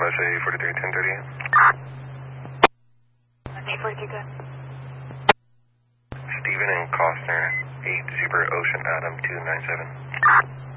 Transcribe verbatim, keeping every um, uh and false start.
S A forty-three ten thirty. eight forty-three good. Stephen and Costner, eight Zebra Ocean Adam two nine seven.